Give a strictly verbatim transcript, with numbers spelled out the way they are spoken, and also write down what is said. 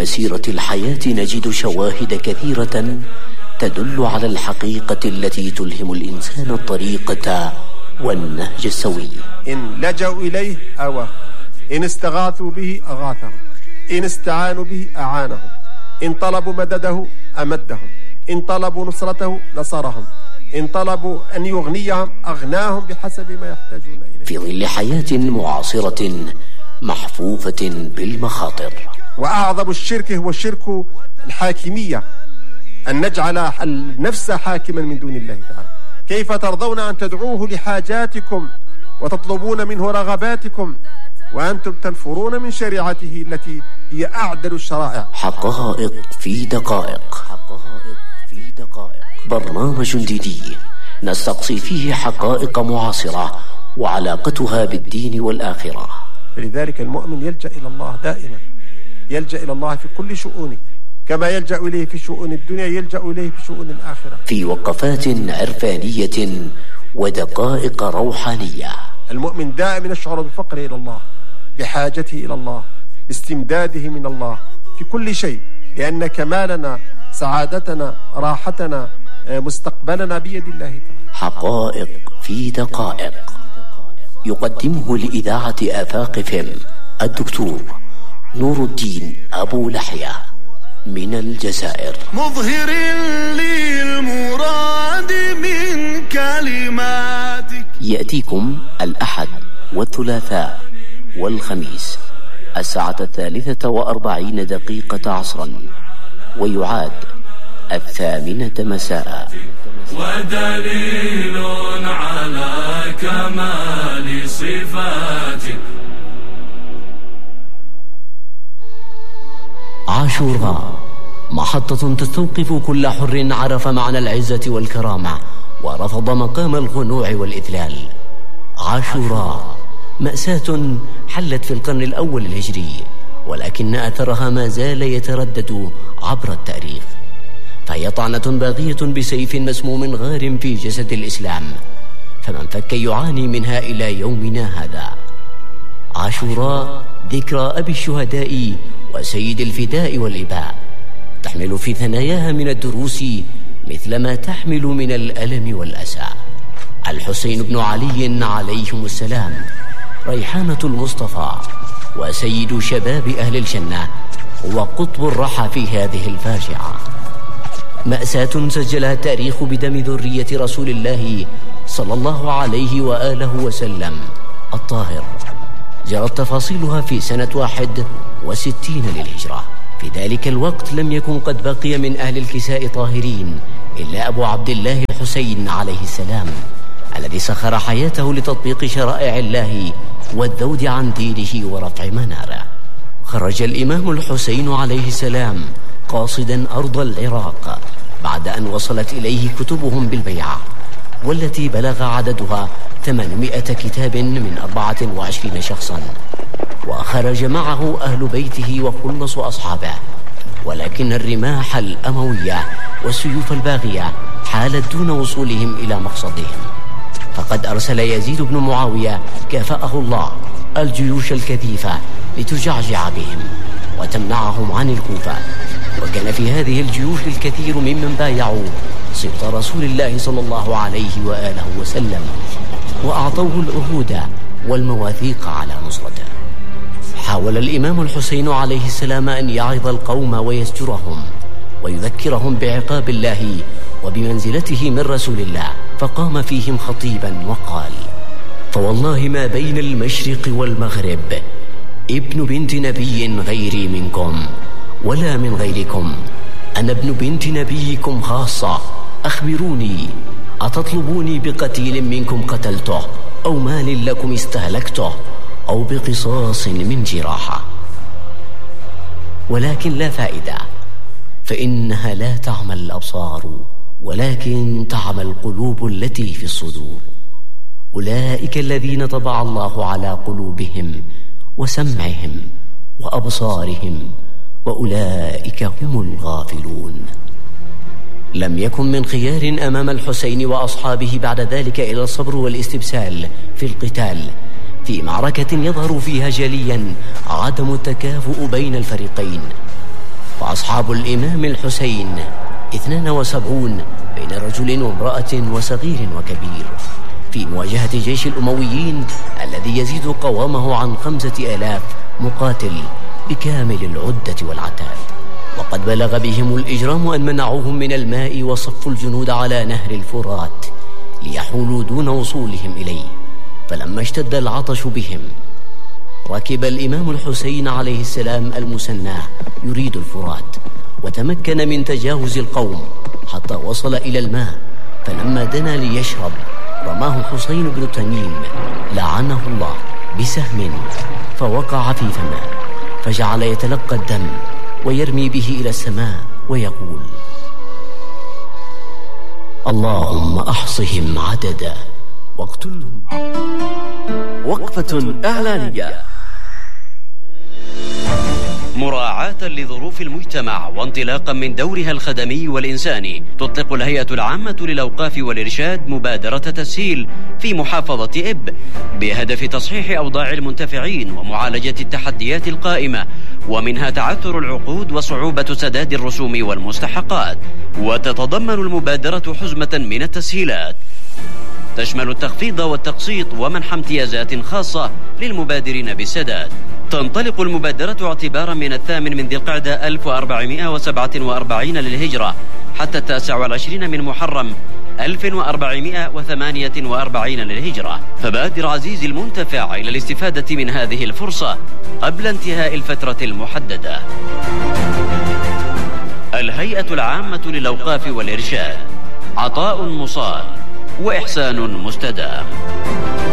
مسيرة الحياة نجد شواهد كثيرة تدل على الحقيقة التي تلهم الإنسان الطريقة والنهج السوي. إن لجأوا إليه آواه، إن استغاثوا به أغاثهم، إن استعانوا به أعانهم، إن طلبوا مدده أمدهم، إن طلبوا نصرته نصرهم، إن طلبوا أن يغنيهم أغناهم بحسب ما يحتاجون إليه. في ظل حياة معاصرة محفوفة بالمخاطر. وأعظم الشرك هو شرك الحاكمية، أن نجعل النفس حاكما من دون الله تعالى. كيف ترضون أن تدعوه لحاجاتكم وتطلبون منه رغباتكم وأنتم تنفرون من شريعته التي هي أعدل الشرائع؟ حقائق في دقائق. حقائق في دقائق. برنامج جديد نستقصي فيه حقائق معاصرة وعلاقتها بالدين والآخرة. فلذلك المؤمن يلجأ إلى الله دائما، يلجأ إلى الله في كل شؤونه، كما يلجأ إليه في شؤون الدنيا يلجأ إليه في شؤون الآخرة. في وقفات عرفانية ودقائق روحانية. المؤمن دائما يشعر بفقره إلى الله، بحاجته إلى الله، باستمداده من الله في كل شيء، لأن كمالنا، سعادتنا، راحتنا، مستقبلنا بيد الله تعالى. حقائق في دقائق يقدمه لإذاعة آفاق فم الدكتور نور الدين أبو لحية من الجزائر. مظهر للمراد من كلماتك. يأتيكم الأحد والثلاثاء والخميس الساعة الثالثة وأربعين دقيقة عصرا، ويعاد الثامنة مساء. ودليل على كمال صفاتك. عاشوراء، محطة تستوقف كل حر عرف معنى العزة والكرامة ورفض مقام الخنوع والإذلال. عاشوراء مأساة حلت في القرن الأول الهجري، ولكن أثرها ما زال يتردد عبر التاريخ، فهي طعنة باغية بسيف مسموم غار في جسد الإسلام، فمن فك يعاني منها إلى يومنا هذا. عاشوراء ذكرى أبي الشهداء وسيد الفداء والإباء، تحمل في ثناياها من الدروس مثل ما تحمل من الألم والأسى. الحسين بن علي عليهم السلام ريحانة المصطفى وسيد شباب أهل الجنة وقطب الرحى في هذه الفاجعة. مأساة سجلها التاريخ بدم ذرية رسول الله صلى الله عليه وآله وسلم الطاهر، جرت تفاصيلها في سنة واحد وستين للهجرة. في ذلك الوقت لم يكن قد بقي من أهل الكساء طاهرين إلا أبو عبد الله الحسين عليه السلام، الذي سخر حياته لتطبيق شرائع الله والذود عن دينه ورفع مناره. خرج الإمام الحسين عليه السلام قاصدا أرض العراق بعد أن وصلت إليه كتبهم بالبيعة، والتي بلغ عددها ثمانمائة كتاب من أربعة وعشرين شخصا، وخرج معه أهل بيته وخلص أصحابه، ولكن الرماح الأموية والسيوف الباغية حالت دون وصولهم إلى مقصدهم، فقد أرسل يزيد بن معاوية كافأه الله الجيوش الكثيفة لتجعجع بهم وتمنعهم عن الكوفة. وكان في هذه الجيوش الكثير ممن بايعوا سبط رسول الله صلى الله عليه وآله وسلم، وأعطوه العهود والمواثيق على نصرته. حاول الإمام الحسين عليه السلام أن يعظ القوم ويزجرهم ويذكرهم بعقاب الله وبمنزلته من رسول الله، فقام فيهم خطيبا وقال: فوالله ما بين المشرق والمغرب ابن بنت نبي غيري منكم ولا من غيركم، أنا ابن بنت نبيكم خاصة، أخبروني أتطلبوني بقتيل منكم قتلته أو مال لكم استهلكته أو بقصاص من جراحة؟ ولكن لا فائدة، فإنها لا تعمى الأبصار ولكن تعمى القلوب التي في الصدور. أولئك الذين طبع الله على قلوبهم وسمعهم وأبصارهم وأولئك هم الغافلون. لم يكن من خيار أمام الحسين وأصحابه بعد ذلك إلى الصبر والاستبسال في القتال في معركة يظهر فيها جليا عدم التكافؤ بين الفريقين، فأصحاب الإمام الحسين اثنان وسبعون بين رجل وامرأة وصغير وكبير في مواجهة جيش الأمويين الذي يزيد قوامه عن خمسة آلاف مقاتل بكامل العدة والعتاد. وقد بلغ بهم الإجرام أن منعوهم من الماء وصفوا الجنود على نهر الفرات ليحولوا دون وصولهم إليه. فلما اشتد العطش بهم ركب الإمام الحسين عليه السلام المسناه يريد الفرات، وتمكن من تجاوز القوم حتى وصل إلى الماء. فلما دنا ليشرب رماه حسين بن تميم لعنه الله بسهم فوقع في فمه، فجعل يتلقى الدم ويرمي به إلى السماء ويقول: اللهم أحصهم عددا واقتلهم. وقفة إعلانية. مراعاة لظروف المجتمع وانطلاقا من دورها الخدمي والإنساني، تطلق الهيئة العامة للأوقاف والإرشاد مبادرة تسهيل في محافظة إب بهدف تصحيح أوضاع المنتفعين ومعالجة التحديات القائمة، ومنها تعثر العقود وصعوبة سداد الرسوم والمستحقات. وتتضمن المبادرة حزمة من التسهيلات تشمل التخفيض والتقسيط ومنح امتيازات خاصة للمبادرين بالسداد. تنطلق المبادرة اعتبارا من الثامن من ذي القعدة ألف وأربعمائة وسبعة وأربعين للهجرة حتى التاسع والعشرين من محرم ألف وأربعمائة وثمانية وأربعين للهجرة. فبادر عزيزي المنتفع إلى الاستفادة من هذه الفرصة قبل انتهاء الفترة المحددة. الهيئة العامة للأوقاف والإرشاد، عطاء مصال وإحسان مستدام.